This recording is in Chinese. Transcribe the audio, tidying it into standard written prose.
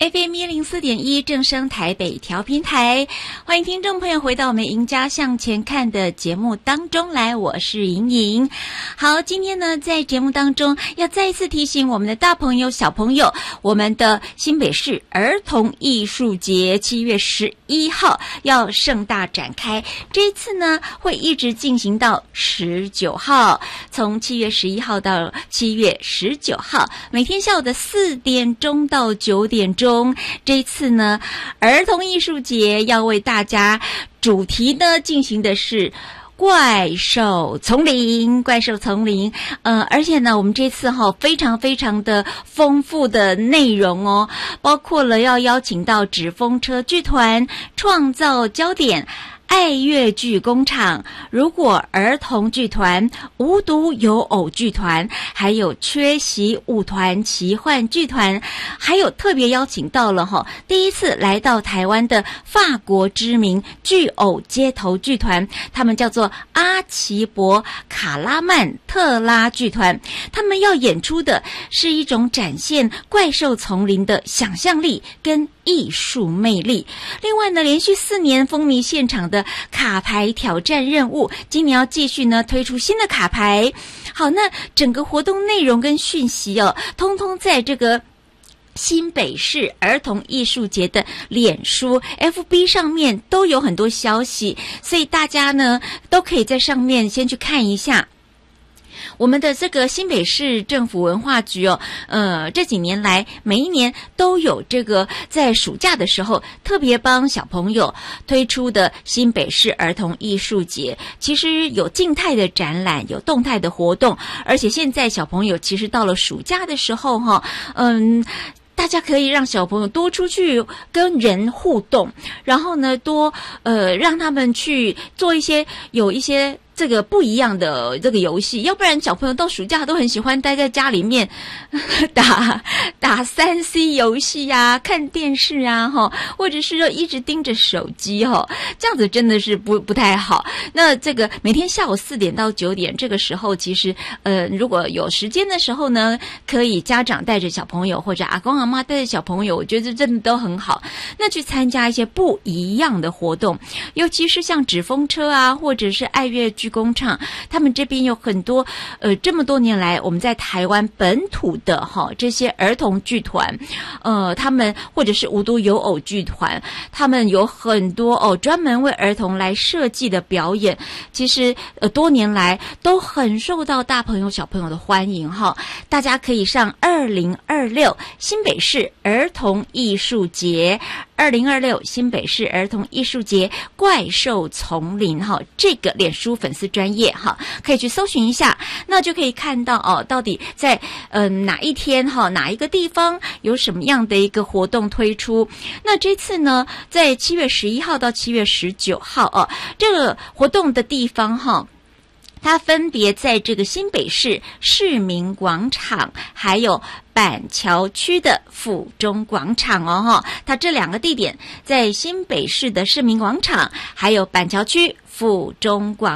FM104.1正声台北调频台，欢迎听众朋友回到我们赢家向前看的节目当中来，我是莹莹。好，今天呢在节目当中要再一次提醒我们的大朋友小朋友，我们的新北市儿童艺术节7月11号要盛大展开，这一次呢会一直进行到19号，从7月11号到7月19号，每天下午的4点钟到9点钟。这一次呢，儿童艺术节要为大家主题呢进行的是怪兽丛林，而且呢，我们这次非常非常的丰富的内容哦，包括了要邀请到纸风车剧团、创造焦点、爱乐剧工厂、如果儿童剧团、无独有偶剧团，还有缺席舞团奇幻剧团，还有特别邀请到了第一次来到台湾的法国知名巨偶街头剧团，他们叫做阿奇伯卡拉曼特拉剧团，他们要演出的是一种展现怪兽丛林的想象力跟艺术魅力。另外呢，连续4年风靡现场的卡牌挑战任务，今年要继续呢推出新的卡牌。好，那整个活动内容跟讯息通通在这个新北市儿童艺术节的脸书 FB 上面都有很多消息，所以大家呢都可以在上面先去看一下。我们的这个新北市政府文化局这几年来每一年都有这个在暑假的时候特别帮小朋友推出的新北市儿童艺术节，其实有静态的展览，有动态的活动，而且现在小朋友其实到了暑假的时候大家可以让小朋友多出去跟人互动，然后呢多让他们去做有一些这个不一样的这个游戏，要不然小朋友到暑假都很喜欢待在家里面打3C 游戏啊，看电视啊或者是说一直盯着手机这样子真的是不太好。那这个每天下午4点到9点这个时候，其实如果有时间的时候呢，可以家长带着小朋友或者阿公阿妈带着小朋友，我觉得真的都很好。那去参加一些不一样的活动，尤其是像纸风车啊，或者是爱乐剧工厂，他们这边有很多这么多年来我们在台湾本土的这些儿童剧团，他们或者是无独有偶剧团，他们有很多专门为儿童来设计的表演，其实多年来都很受到大朋友小朋友的欢迎大家可以上2026新北市儿童艺术节，2026新北市儿童艺术节怪兽丛林这个脸书粉丝专页可以去搜寻一下，那就可以看到到底在哪一天哪一个地方有什么样的一个活动推出。那这次呢，在7月11号到7月19号这个活动的地方它分别在这个新北市市民广场还有板桥区的府中广场它这2个地点在新北市的市民广场还有板桥区府中广